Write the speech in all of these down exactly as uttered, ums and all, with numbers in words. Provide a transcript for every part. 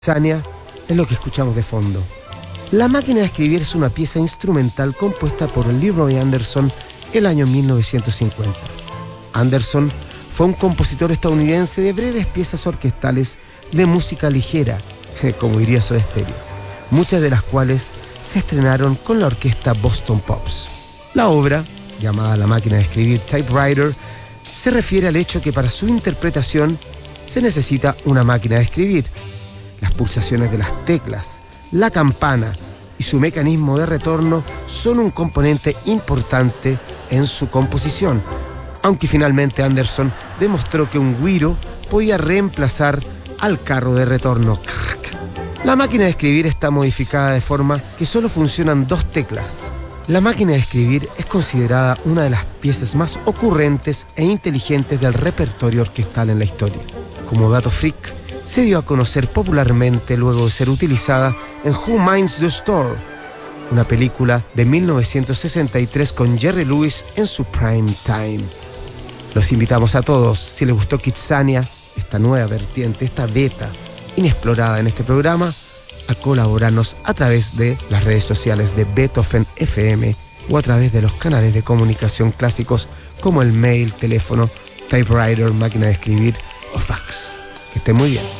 Sania es lo que escuchamos de fondo. La máquina de escribir es una pieza instrumental compuesta por Leroy Anderson el año mil novecientos cincuenta. Anderson fue un compositor estadounidense de breves piezas orquestales de música ligera, como diría Soda Stereo, muchas de las cuales se estrenaron con la orquesta Boston Pops. La obra, llamada La máquina de escribir Typewriter, se refiere al hecho que para su interpretación se necesita una máquina de escribir. Las pulsaciones de las teclas, la campana y su mecanismo de retorno son un componente importante en su composición, aunque finalmente Anderson demostró que un güiro podía reemplazar al carro de retorno. La máquina de escribir está modificada de forma que solo funcionan dos teclas. La máquina de escribir es considerada una de las piezas más ocurrentes e inteligentes del repertorio orquestal en la historia. Como dato freak, se dio a conocer popularmente luego de ser utilizada en Who Minds the Store, una película de mil novecientos sesenta y tres con Jerry Lewis en su prime time. Los invitamos a todos, si les gustó Kidsania, esta nueva vertiente, esta beta inexplorada en este programa, a colaborarnos a través de las redes sociales de Beethoven F M o a través de los canales de comunicación clásicos como el mail, teléfono, typewriter, máquina de escribir o fax. Que estén muy bien.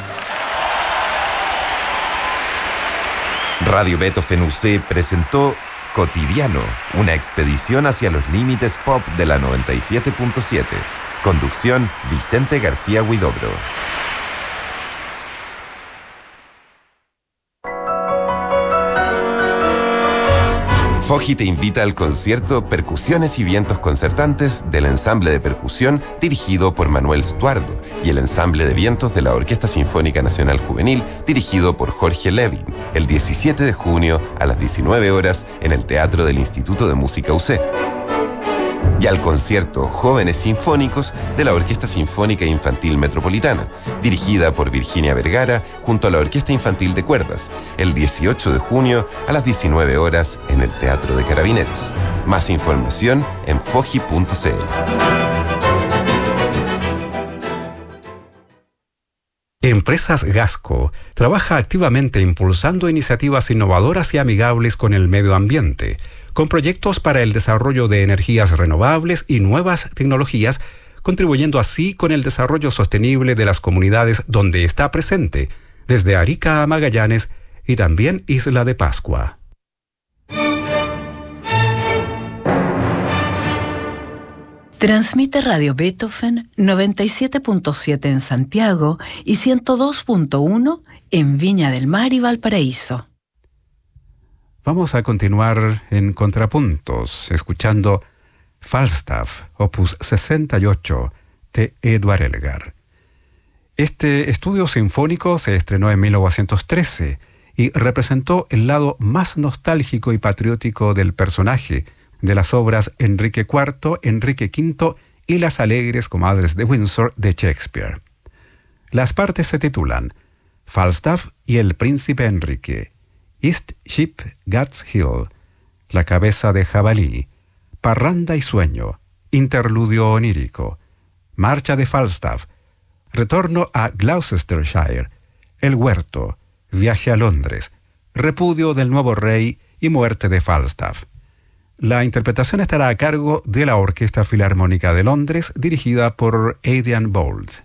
Radio Beethoven U C presentó Cotidiano, una expedición hacia los límites pop de la noventa y siete punto siete. Conducción, Vicente García Huidobro. Foggi te invita al concierto Percusiones y Vientos Concertantes del ensamble de percusión dirigido por Manuel Stuardo y el ensamble de vientos de la Orquesta Sinfónica Nacional Juvenil dirigido por Jorge Levin, el diecisiete de junio a las diecinueve horas en el Teatro del Instituto de Música U C. Y al concierto Jóvenes Sinfónicos de la Orquesta Sinfónica Infantil Metropolitana, dirigida por Virginia Vergara junto a la Orquesta Infantil de Cuerdas, el dieciocho de junio a las diecinueve horas en el Teatro de Carabineros. Más información en foggi punto c l. Empresas Gasco trabaja activamente impulsando iniciativas innovadoras y amigables con el medio ambiente, con proyectos para el desarrollo de energías renovables y nuevas tecnologías, contribuyendo así con el desarrollo sostenible de las comunidades donde está presente, desde Arica a Magallanes y también Isla de Pascua. Transmite Radio Beethoven noventa y siete punto siete en Santiago y ciento dos punto uno en Viña del Mar y Valparaíso. Vamos a continuar en contrapuntos, escuchando Falstaff, opus sesenta y ocho, de Edvard Elgar. Este estudio sinfónico se estrenó en mil novecientos trece y representó el lado más nostálgico y patriótico del personaje de las obras Enrique cuarto, Enrique quinto y Las alegres comadres de Windsor de Shakespeare. Las partes se titulan Falstaff y el príncipe Enrique, East Ship Guts Hill, La cabeza de jabalí, Parranda y sueño, Interludio onírico, Marcha de Falstaff, Retorno a Gloucestershire, El huerto, Viaje a Londres, Repudio del nuevo rey y Muerte de Falstaff. La interpretación estará a cargo de la Orquesta Filarmónica de Londres, dirigida por Adrian Boult.